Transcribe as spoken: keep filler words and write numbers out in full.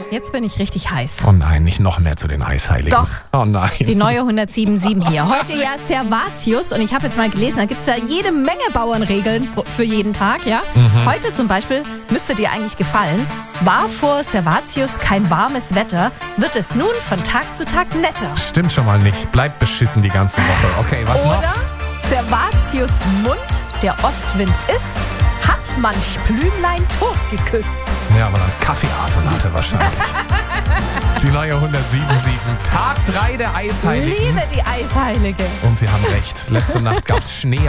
jetzt bin ich richtig heiß. Oh nein, nicht noch mehr zu den Eisheiligen. Doch. Oh nein. Die neue hundertsieben Komma sieben hier. Heute ja Servatius und ich habe jetzt mal gelesen, da gibt es ja jede Menge Bauernregeln für jeden Tag, ja? Mhm. Heute zum Beispiel, müsste dir eigentlich gefallen, war vor Servatius kein warmes Wetter, wird es nun von Tag zu Tag netter. Stimmt schon mal nicht. Bleibt beschissen die ganze Woche. Okay, was noch? Oder Servatius Mund, der Ostwind ist, hat manch Blümlein tot geküsst. Ja, aber dann Kaffeeart hatte wahrscheinlich. Die neue hundertsieben Komma sieben. Tag drei der Eisheiligen. Liebe die Eisheilige. Und sie haben recht. Letzte Nacht gab es Schnee